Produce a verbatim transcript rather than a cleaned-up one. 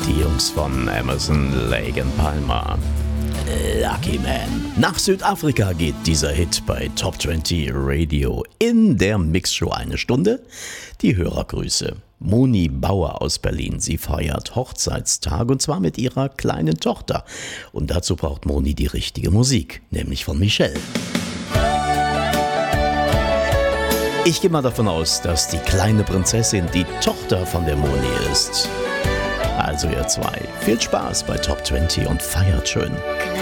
Die Jungs von Emerson, Lake and Palmer. Lucky Man. Nach Südafrika geht dieser Hit bei Top zwanzig Radio in der Mixshow eine Stunde. Die Hörergrüße. Moni Bauer aus Berlin. Sie feiert Hochzeitstag und zwar mit ihrer kleinen Tochter. Und dazu braucht Moni die richtige Musik, nämlich von Michelle. Ich gehe mal davon aus, dass die kleine Prinzessin die Tochter von der Moni ist. Also ihr zwei, viel Spaß bei Top zwanzig und feiert schön.